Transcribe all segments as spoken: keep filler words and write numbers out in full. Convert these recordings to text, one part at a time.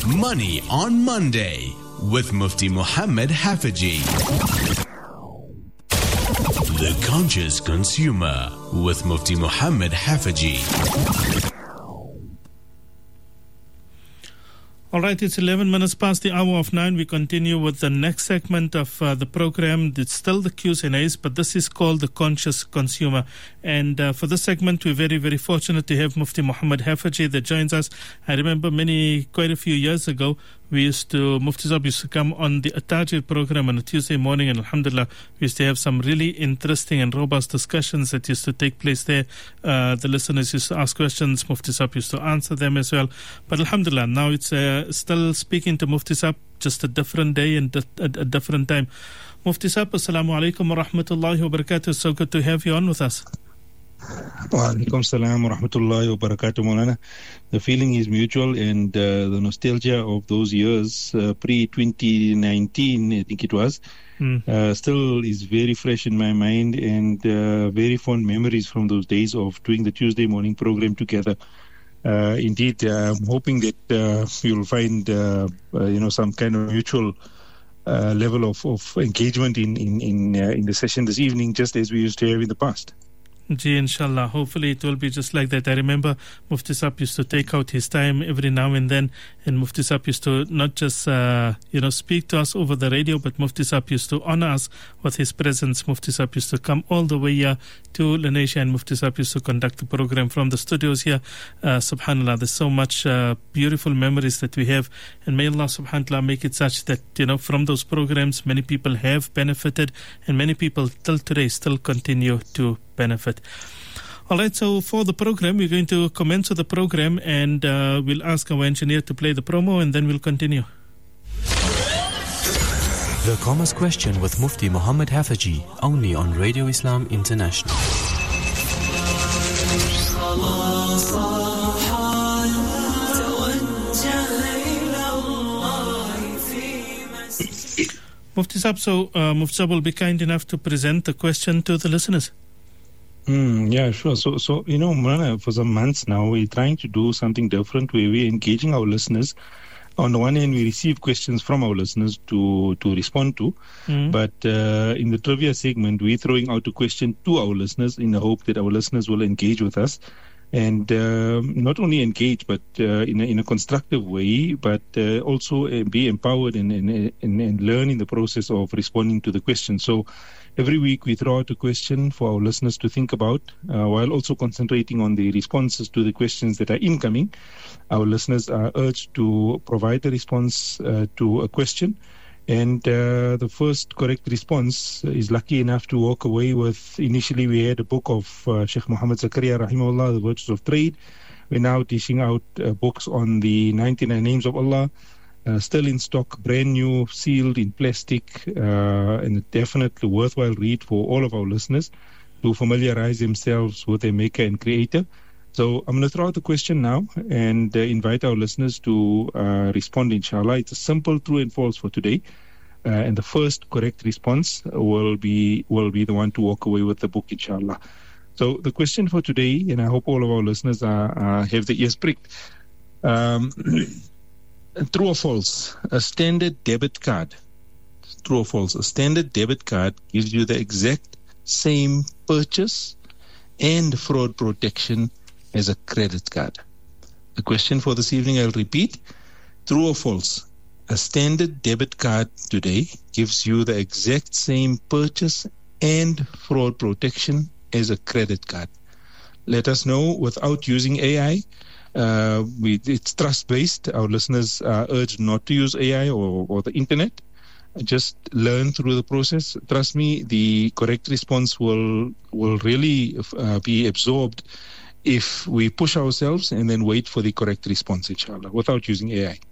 Money on Monday with Mufti Muhammad Haffajee. The Conscious Consumer with Mufti Muhammad Haffajee. All right, it's eleven minutes past the hour of nine. We continue with the next segment of uh, the program. It's still the Q's and A's, but this is called the Conscious Consumer. And uh, for this segment, we're very, very fortunate to have Mufti Muhammad Haffajee that joins us. I remember many, quite a few years ago, we used to, Mufti Sahib used to come on the At-Tajir program on a Tuesday morning, and alhamdulillah, we used to have some really interesting and robust discussions that used to take place there. Uh, the listeners used to ask questions, Mufti Sahib used to answer them as well. But alhamdulillah, now it's uh, still speaking to Mufti Sahib, just a different day and a, a, a different time. Mufti Sahib, assalamu alaikum wa rahmatullahi wa barakatuh. So good to have you on with us. Wa alaikum salam wa rahmatullahi wa barakatuh, Maulana. The feeling is mutual, and uh, the nostalgia of those years, uh, pre twenty nineteen, I think it was, mm. uh, still is very fresh in my mind, and uh, very fond memories from those days of doing the Tuesday morning program together. Uh, indeed, uh, I'm hoping that uh, you'll find uh, uh, you know, some kind of mutual uh, level of, of engagement in in in, uh, in the session this evening, just as we used to have in the past. Ji, inshallah. Hopefully it will be just like that. I remember Mufti Sahib used to take out his time every now and then, and Mufti Sahib used to not just uh, you know speak to us over the radio, but Mufti Sahib used to honor us with his presence. Mufti Sahib used to come all the way here to Lenasia, and Mufti Sahib used to conduct the program from the studios here. Uh, subhanallah, there's so much uh, beautiful memories that we have, and may Allah subhanahu wa ta'ala make it such that, you know, from those programs many people have benefited, and many people till today still continue to benefit. All right, so for the program, we're going to commence with the program, and uh, we'll ask our engineer to play the promo, and then we'll continue. The Commerce Question with Mufti Muhammad Haffajee, only on Radio Islam International. Mufti Sahib, so uh, Mufti Sahib will be kind enough to present the question to the listeners. Mm, yeah, sure. So, so you know, Mulana, for some months now, we're trying to do something different where we're engaging our listeners. On the one hand, we receive questions from our listeners to, to respond to. Mm. But uh, in the trivia segment, we're throwing out a question to our listeners in the hope that our listeners will engage with us. And uh, not only engage, but uh, in, a, in a constructive way, but uh, also uh, be empowered and, and, and, and learn in the process of responding to the question. So every week we throw out a question for our listeners to think about, uh, while also concentrating on the responses to the questions that are incoming. Our listeners are urged to provide a response uh, to a question. And uh, the first correct response is lucky enough to walk away with, initially we had a book of uh, Sheikh Muhammad Zakaria Rahimahullah, The Virtues of Trade. We're now dishing out uh, books on the ninety-nine Names of Allah, uh, still in stock, brand new, sealed in plastic, uh, and definitely worthwhile read for all of our listeners to familiarize themselves with their maker and creator. So I'm going to throw out the question now and uh, invite our listeners to uh, respond, inshallah. It's a simple true and false for today. Uh, and the first correct response will be will be the one to walk away with the book, inshallah. So the question for today, and I hope all of our listeners are, uh, have the ears pricked. Um, true or false? A standard debit card. True or false? A standard debit card gives you the exact same purchase and fraud protection as a credit card. The question for this evening, I'll repeat. True or false? A standard debit card today gives you the exact same purchase and fraud protection as a credit card. Let us know without using A I. Uh, we, it's trust-based. Our listeners are urged not to use A I or, or the internet. Just learn through the process. Trust me, the correct response will will really uh, be absorbed if we push ourselves and then wait for the correct response, inshallah, without using A I.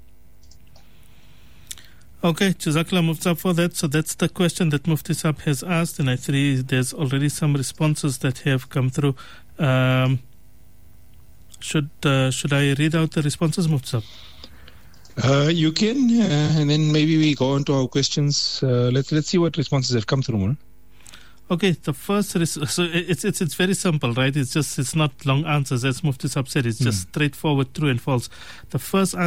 Okay, Jazakallah Mufti Sahib for that. So that's the question that Mufti Sahib has asked, and I see there's already some responses that have come through. Um, should uh, should I read out the responses, Mufti Sahib? Uh, you can, uh, and then maybe we go on to our questions. Uh, let's let's see what responses have come through, man. Okay, the first res- so it's it's it's very simple, right? It's just it's not long answers, as Mufti Sahib said. It's just mm. straightforward, true and false. The first answer